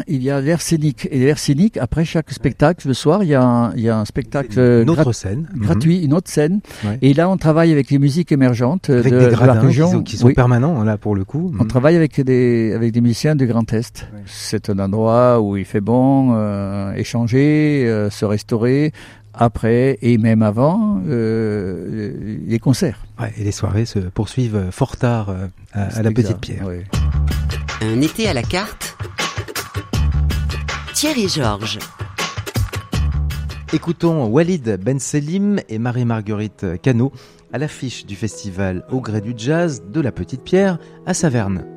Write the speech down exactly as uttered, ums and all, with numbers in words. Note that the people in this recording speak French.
il y a l'air scénique. Et l'air scénique, après chaque spectacle, le soir, il y a un, il y a un spectacle une autre grat- scène. gratuit, une autre scène. Ouais. Et là, on travaille avec les musiques émergentes Avec de, des de la gradins qui région. sont, qui sont Oui. permanents, là, pour le coup. On travaille avec des, avec des musiciens du Grand Est. Ouais. C'est un endroit où il fait bon euh, échanger, euh, se restaurer, après et même avant euh, les concerts. Ouais, et les soirées se poursuivent fort tard euh, à, à la Petite Pierre. Oui. Un été à la carte. Thierry Georges. Écoutons Walid Ben Selim et Marie-Marguerite Cano à l'affiche du festival Au gré du jazz de la Petite Pierre à Saverne.